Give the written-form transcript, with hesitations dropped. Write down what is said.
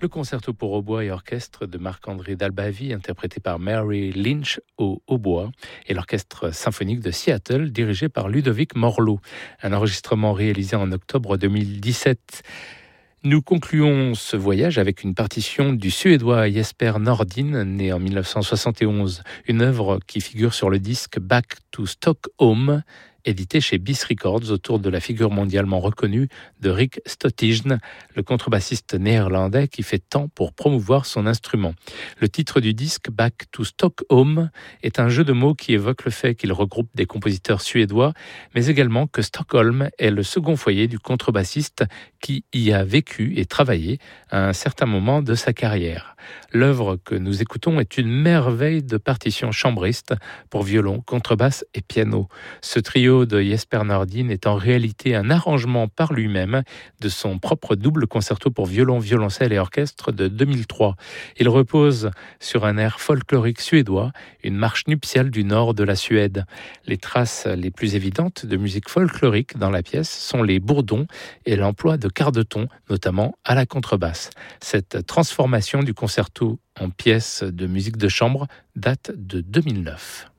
Le concerto pour hautbois et orchestre de Marc-André Dalbavi, interprété par Mary Lynch au hautbois, et l'orchestre symphonique de Seattle, dirigé par Ludovic Morlot. Un enregistrement réalisé en octobre 2017. Nous concluons ce voyage avec une partition du Suédois Jesper Nordin, né en 1971. Une œuvre qui figure sur le disque Back to Stockholm, édité chez Bis Records, autour de la figure mondialement reconnue de Rick Stottijn, le contrebassiste néerlandais qui fait tant pour promouvoir son instrument. Le titre du disque, Back to Stockholm, est un jeu de mots qui évoque le fait qu'il regroupe des compositeurs suédois, mais également que Stockholm est le second foyer du contrebassiste qui y a vécu et travaillé à un certain moment de sa carrière. L'œuvre que nous écoutons est une merveille de partition chambriste pour violon, contrebasse et piano. Ce trio de Jesper Nordin est en réalité un arrangement par lui-même de son propre double concerto pour violon, violoncelle et orchestre de 2003. Il repose sur un air folklorique suédois, une marche nuptiale du nord de la Suède. Les traces les plus évidentes de musique folklorique dans la pièce sont les bourdons et l'emploi de quarts de ton, notamment à la contrebasse. Cette transformation du concerto en pièce de musique de chambre date de 2009.